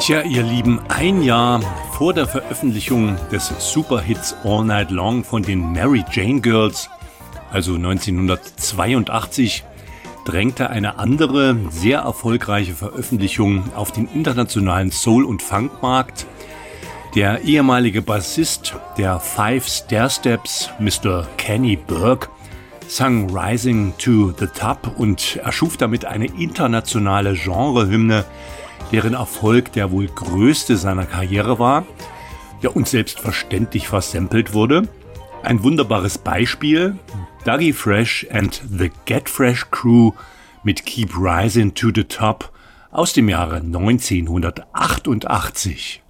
Tja, ihr Lieben, ein Jahr vor der Veröffentlichung des Superhits All Night Long von den Mary Jane Girls, also 1982, drängte eine andere, sehr erfolgreiche Veröffentlichung auf den internationalen Soul- und Funkmarkt. Der ehemalige Bassist der Five Stairsteps, Mr. Kenny Burke, sang Rising to the Top und erschuf damit eine internationale Genrehymne, deren Erfolg der wohl größte seiner Karriere war, ja, und selbstverständlich versampelt wurde. Ein wunderbares Beispiel: Dougie Fresh and the Get Fresh Crew mit Keep Rising to the Top aus dem Jahre 1988.